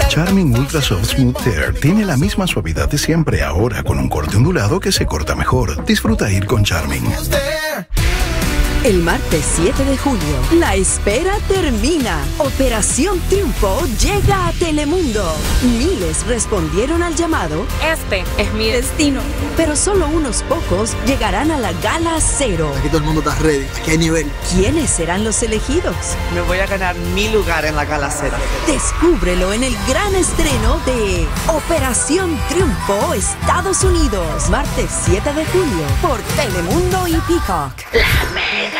Charmin Ultra Soft Smooth Tear tiene la misma suavidad de siempre, ahora con un corte ondulado que se corta mejor. Disfruta ir con Charmin. El martes 7 de julio, la espera termina. Operación Triunfo llega a Telemundo. Miles respondieron al llamado. Este es mi destino. Pero solo unos pocos llegarán a la Gala Cero. Aquí todo el mundo está ready, aquí hay nivel. ¿Quiénes serán los elegidos? Me voy a ganar mi lugar en la Gala Cero. Descúbrelo en el gran estreno de Operación Triunfo Estados Unidos. Martes 7 de julio por Telemundo y Peacock. La Mega.